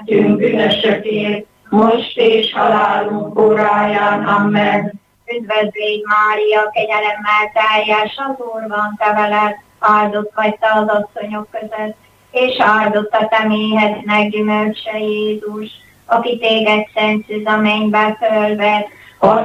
értettünk bűnösökért, most és halálunk óráján. Amen. Üdvözlégy Mária, kegyelemmel teljes, az Úr van te veled, áldott vagy te az asszonyok között, és áldott a te méhednek gyümölcse Jézus, aki téged szent szűz a mennybe fölvett,